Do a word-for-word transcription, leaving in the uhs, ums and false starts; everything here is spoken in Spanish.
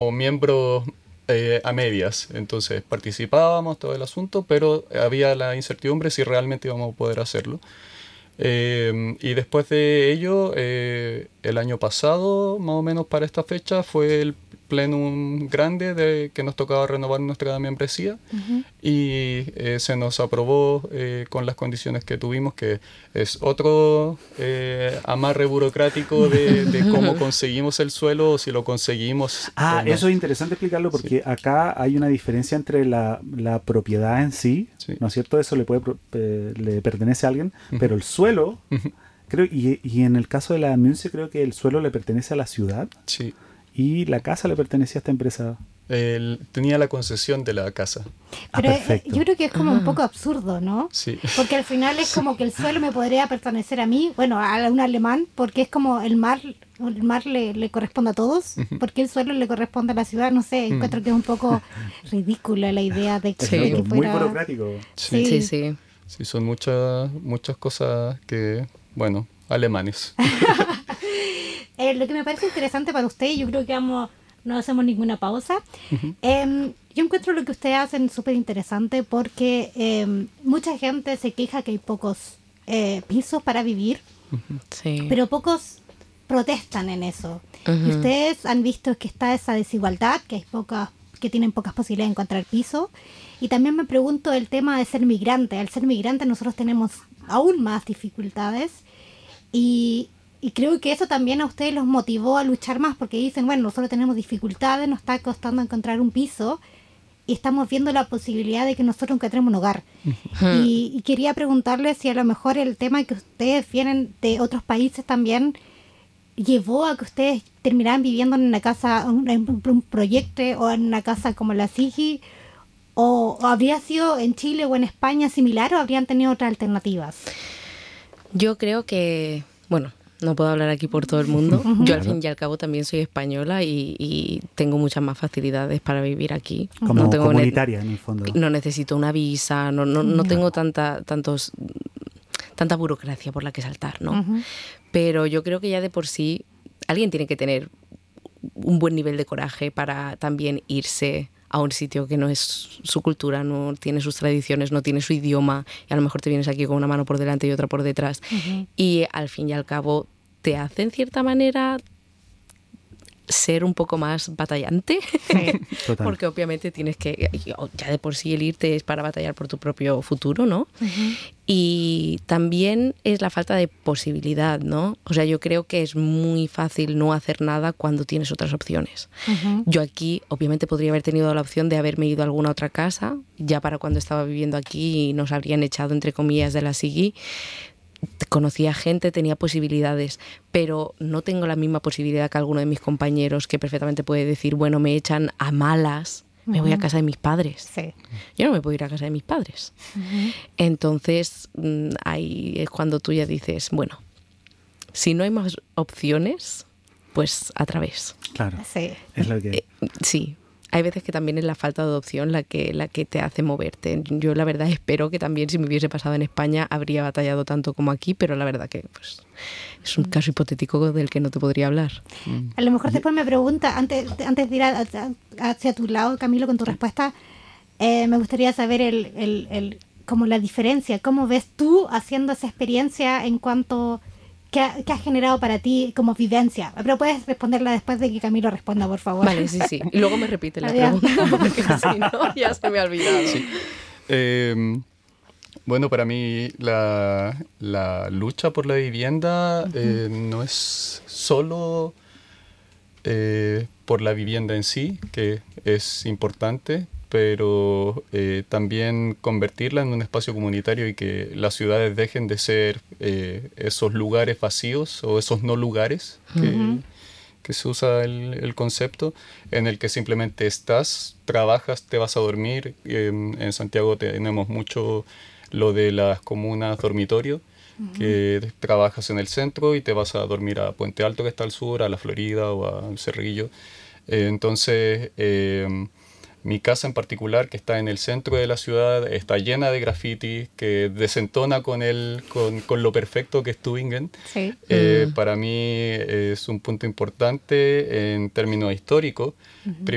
como miembros eh, a medias. Entonces participábamos todo el asunto, pero había la incertidumbre si realmente íbamos a poder hacerlo. Eh, y después de ello, eh, el año pasado, más o menos para esta fecha, fue el plenum grande de que nos tocaba renovar nuestra membresía. Uh-huh. Y eh, se nos aprobó eh, con las condiciones que tuvimos, que es otro eh, amarre burocrático de, de cómo conseguimos el suelo o si lo conseguimos. Ah, no. Eso es interesante explicarlo porque sí. Acá hay una diferencia entre la, la propiedad en sí, sí, ¿no es cierto? Eso le, puede, eh, le pertenece a alguien, uh-huh. pero el suelo, uh-huh. creo, y, y en el caso de la Münze creo que el suelo le pertenece a la ciudad. Sí. Y la casa le pertenecía a esta empresa. Él tenía la concesión de la casa. Pero ah, perfecto. Yo creo que es como ah. un poco absurdo, ¿no? Sí. Porque al final es como que el suelo me podría pertenecer a mí, bueno, a un alemán, porque es como el mar, el mar le, le corresponde a todos, uh-huh. porque el suelo le corresponde a la ciudad, no sé, encuentro uh-huh. que es un poco ridícula la idea de que, sí. de que fuera... Muy burocrático. Sí, sí, sí. Sí, son muchas, muchas cosas que, bueno, alemanes. Eh, lo que me parece interesante para usted, yo creo que vamos, no hacemos ninguna pausa. Uh-huh. Eh, yo encuentro lo que ustedes hacen súper interesante porque eh, mucha gente se queja que hay pocos eh, pisos para vivir, uh-huh. sí. pero pocos protestan en eso. Uh-huh. Y ustedes han visto que está esa desigualdad, que hay pocas, que tienen pocas posibilidades de encontrar piso. Y también me pregunto el tema de ser migrante. Al ser migrante nosotros tenemos aún más dificultades y Y creo que eso también a ustedes los motivó a luchar más, porque dicen, bueno, nosotros tenemos dificultades, nos está costando encontrar un piso, y estamos viendo la posibilidad de que nosotros encontremos un hogar. Uh-huh. Y, y quería preguntarles si a lo mejor el tema que ustedes vienen de otros países también llevó a que ustedes terminaran viviendo en una casa, en un, un proyecto, o en una casa como la SIGI, o, o habría sido en Chile o en España similar, o habrían tenido otras alternativas. Yo creo que, bueno... No puedo hablar aquí por todo el mundo. Uh-huh. Yo al fin y al cabo también soy española y, y tengo muchas más facilidades para vivir aquí. Como no tengo comunitaria ne- en el fondo. No necesito una visa, no, no, no tengo tanta, tantos, tanta burocracia por la que saltar, ¿no? Uh-huh. Pero yo creo que ya de por sí alguien tiene que tener un buen nivel de coraje para también irse a un sitio que no es su cultura, no tiene sus tradiciones, no tiene su idioma, y a lo mejor te vienes aquí con una mano por delante y otra por detrás. Uh-huh. Y al fin y al cabo te hace en cierta manera ser un poco más batallante, sí. porque obviamente tienes que, ya de por sí el irte es para batallar por tu propio futuro, ¿no? Uh-huh. Y también es la falta de posibilidad, ¿no? O sea, yo creo que es muy fácil no hacer nada cuando tienes otras opciones. Uh-huh. Yo aquí, obviamente, podría haber tenido la opción de haberme ido a alguna otra casa, ya para cuando estaba viviendo aquí y nos habrían echado, entre comillas, de la SIGI. Conocía gente, tenía posibilidades, pero no tengo la misma posibilidad que alguno de mis compañeros que perfectamente puede decir, bueno, me echan a malas, uh-huh. me voy a casa de mis padres. Sí. Yo no me puedo ir a casa de mis padres. Uh-huh. Entonces, ahí es cuando tú ya dices, bueno, si no hay más opciones, pues a través. Claro, sí. Es lo que... Eh, sí. Hay veces que también es la falta de opción la que, la que te hace moverte. Yo la verdad espero que también si me hubiese pasado en España habría batallado tanto como aquí, pero la verdad que pues, es un caso hipotético del que no te podría hablar. A lo mejor después me pregunta, antes, antes de ir a, a, hacia tu lado, Camilo, con tu respuesta, eh, me gustaría saber el, el, el, como la diferencia, cómo ves tú haciendo esa experiencia en cuanto... ¿Qué ha, ¿Qué ha generado para ti como vivencia? Pero puedes responderla después de que Camilo responda, por favor. Vale, sí, sí. Y luego me repite la pregunta, porque si no, ya se me ha olvidado. Sí. Eh, bueno, para mí la, la lucha por la vivienda uh-huh. eh, no es solo eh, por la vivienda en sí, que es importante, pero eh, también convertirla en un espacio comunitario y que las ciudades dejen de ser eh, esos lugares vacíos o esos no lugares que, uh-huh. que se usa el, el concepto, en el que simplemente estás, trabajas, te vas a dormir. En, en Santiago tenemos mucho lo de las comunas dormitorio, uh-huh. que trabajas en el centro y te vas a dormir a Puente Alto, que está al sur, a La Florida o a Cerrillo. Eh, entonces... Eh, Mi casa en particular, que está en el centro de la ciudad, está llena de graffiti, que desentona con, el, con, con lo perfecto que es Tübingen. Sí. Eh, mm. Para mí es un punto importante en términos históricos. Uh-huh.